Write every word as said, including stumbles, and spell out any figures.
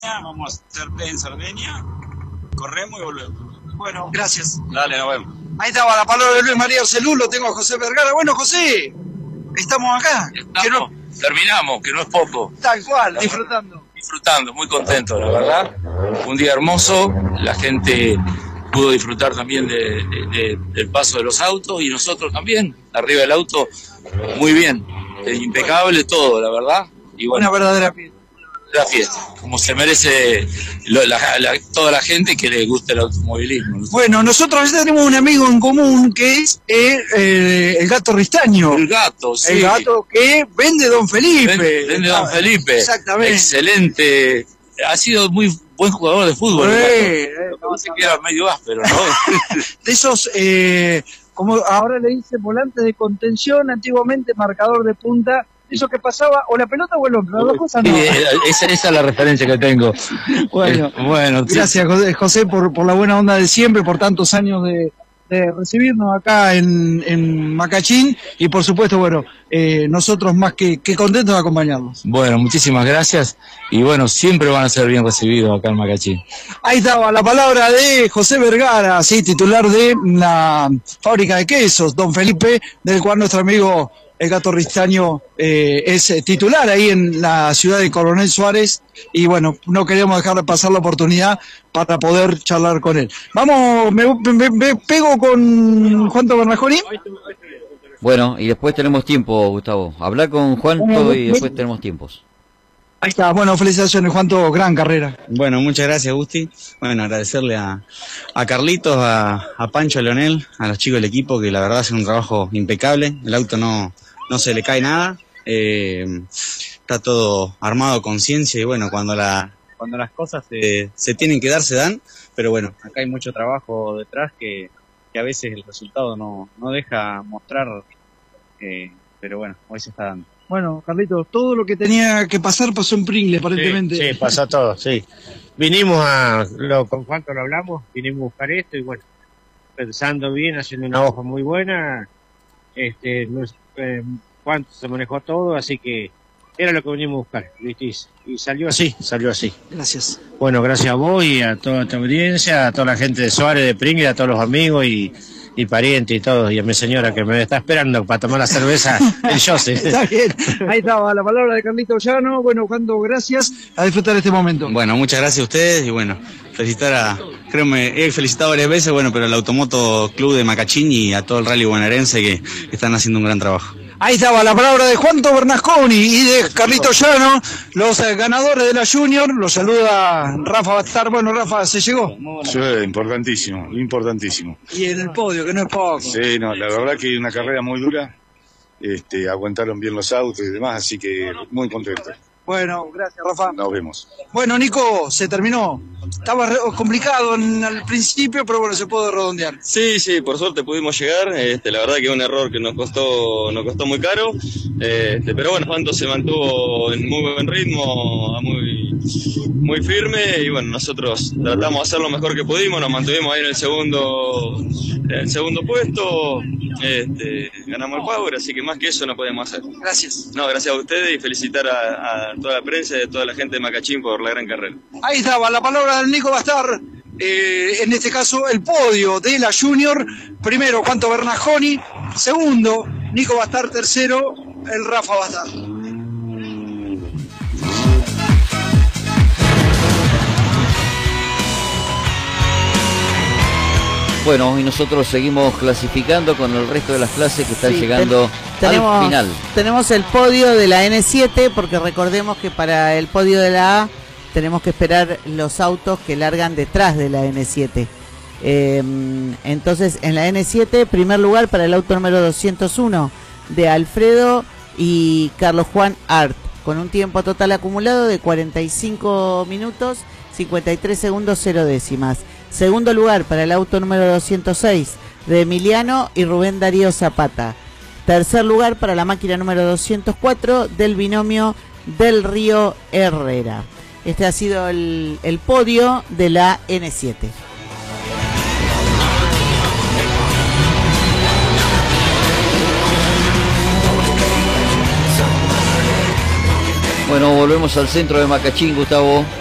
Vamos a hacer play en Sardenia, corremos y volvemos. Bueno, gracias. Dale, nos vemos. Ahí estaba la palabra de Luis María Arcelú, lo tengo a José Vergara. Bueno, José, estamos acá. Estamos, que no, terminamos, que no es poco. tal cual, disfrutando. Disfrutando, muy contento, la verdad. Un día hermoso, la gente pudo disfrutar también de, de, de, del paso de los autos y nosotros también, arriba del auto, muy bien. Impecable todo, la verdad. Y bueno, Una verdadera fiesta. La fiesta, como se merece lo, la, la, toda la gente que le gusta el automovilismo. Bueno, nosotros tenemos un amigo en común que es eh, eh, el Gato Ristaño. El gato, sí. El gato que vende Don Felipe. Vende, vende Don Felipe. Exactamente. Excelente. Ha sido muy buen jugador de fútbol. Eh, eh, no sé que era medio áspero, ¿no? De esos, eh, como ahora le dicen, volantes de contención, antiguamente marcador de punta. Eso que pasaba, o la pelota o el hombre, las dos cosas no. Sí, esa, esa es la referencia que tengo. Bueno, eh, bueno gracias José, José por, por la buena onda de siempre, por tantos años de, de recibirnos acá en, en Macachín y por supuesto, bueno, eh, nosotros más que, que contentos de acompañarnos. Bueno, muchísimas gracias y bueno, siempre van a ser bien recibidos acá en Macachín. Ahí estaba la palabra de José Vergara, sí, titular de la fábrica de quesos, Don Felipe, del cual nuestro amigo el Gato Ristaño eh, es titular ahí en la ciudad de Coronel Suárez y bueno, no queríamos dejar de pasar la oportunidad para poder charlar con él. Vamos, me, me, me pego con Juanto Bernasconi. Bueno, y después tenemos tiempo, Gustavo. Hablar con Juanto y después tenemos tiempos. Ahí está, bueno, felicitaciones Juanto, gran carrera. Bueno, muchas gracias Gusti. Bueno, agradecerle a, a Carlitos, a, a Pancho, a Leonel, a los chicos del equipo que la verdad hacen un trabajo impecable. El auto no... no se le cae nada, eh, está todo armado con ciencia y bueno, cuando la cuando las cosas se, se tienen que dar, se dan, pero bueno, acá hay mucho trabajo detrás que, que a veces el resultado no, no deja mostrar, eh, pero bueno, hoy se está dando. Bueno, Carlitos, todo lo que tenía que pasar pasó en Pringle, aparentemente. Sí, sí, pasó todo, sí. Vinimos a, lo, con cuánto lo hablamos, vinimos a buscar esto y bueno, pensando bien, haciendo una hoja muy buena, este, no es, eh, cuánto se manejó todo, así que era lo que venimos a buscar, ¿viste? Y salió así, salió así. Gracias. Bueno, gracias a vos y a toda tu audiencia, a toda la gente de Suárez, de Pringle, a todos los amigos y, y parientes y todos, y a mi señora que me está esperando para tomar la cerveza el Jose. Está bien, ahí estaba la palabra de Carlitos Llano. Bueno, Juanto, gracias, a disfrutar este momento. Bueno, muchas gracias a ustedes y bueno, felicitar a, creo me he felicitado varias veces, bueno, pero al Automoto Club de Macachín y a todo el rally bonaerense que están haciendo un gran trabajo. Ahí estaba la palabra de Juanto Bernasconi y de Carlitos Llano, los eh, ganadores de la Junior. Los saluda Rafa Bastar. Bueno, Rafa, ¿se llegó? Sí, importantísimo, importantísimo. Y en el podio, que no es poco. Sí, no, la verdad que una carrera muy dura. Este, aguantaron bien los autos y demás, así que muy contento. Bueno, gracias, Rafa. Nos vemos. Bueno, Nico, se terminó. Estaba re- complicado en, al principio, pero bueno, se pudo redondear. Sí, sí, por suerte pudimos llegar. Este, la verdad que es un error que nos costó, nos costó muy caro. Este, pero bueno, Juanto se mantuvo en muy buen ritmo, muy, muy firme y bueno, nosotros tratamos de hacer lo mejor que pudimos. Nos mantuvimos ahí en el segundo, en el segundo puesto. Este, ganamos el Power, así que más que eso no podemos hacer. Gracias. No, gracias a ustedes y felicitar a, a toda la prensa y a toda la gente de Macachín por la gran carrera. Ahí estaba la palabra del Nico Bastar. Eh, en este caso, el podio de la Junior. Primero, Juanto Bernasconi. Segundo, Nico Bastar. Tercero, el Rafa Bastar. Bueno, y nosotros seguimos clasificando con el resto de las clases que están Sí, llegando ten- tenemos, al final. Tenemos el podio de la N siete, porque recordemos que para el podio de la A tenemos que esperar los autos que largan detrás de la N siete. Eh, entonces, en la N siete, primer lugar para el auto número doscientos uno de Alfredo y Carlos Juan Art, con un tiempo total acumulado de cuarenta y cinco minutos, cincuenta y tres segundos, cero décimas. Segundo lugar para el auto número doscientos seis de Emiliano y Rubén Darío Zapata. Tercer lugar para la máquina número doscientos cuatro del binomio Del Río Herrera. Este ha sido el, el podio de la N siete. Bueno, volvemos al centro de Macachín, Gustavo.